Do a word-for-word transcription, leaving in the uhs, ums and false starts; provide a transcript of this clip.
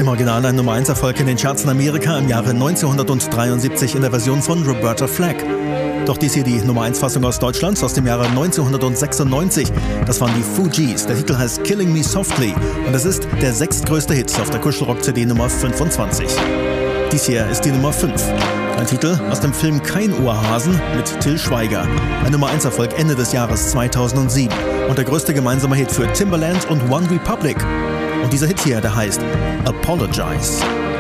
Im Original ein Nummer eins Erfolg in den Charts in Amerika im Jahre neunzehnhundertdreiundsiebzig in der Version von Roberta Flack. Doch dies hier die Nummer eins Fassung aus Deutschland aus dem Jahre neunzehnhundertsechsundneunzig. Das waren die Fugees. Der Titel heißt Killing Me Softly und es ist der sechstgrößte Hit auf der Kuschelrock-C D Nummer fünfundzwanzig. Dies hier ist die Nummer fünf. Ein Titel aus dem Film Kein Ohrhasen mit Till Schweiger. Ein Nummer eins Erfolg Ende des Jahres zweitausendsieben und der größte gemeinsame Hit für Timbaland und One Republic. Und dieser Hit hier, der heißt Apologize.